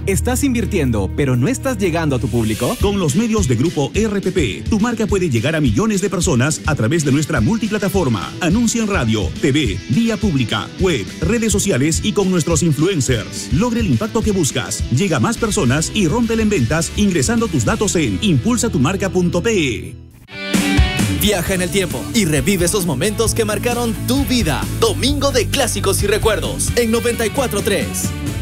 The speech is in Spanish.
¿Estás invirtiendo, pero no estás llegando a tu público? Con los medios de Grupo RPP, tu marca puede llegar a millones de personas a través de nuestra multiplataforma. Anuncia en radio, TV, vía pública, web, redes sociales y con nuestros influencers. Logre el impacto que buscas. Llega a más personas y rómpela en ventas ingresando tus datos en impulsatumarca.pe. Viaja en el tiempo y revive esos momentos que marcaron tu vida. Domingo de Clásicos y Recuerdos en 94.3.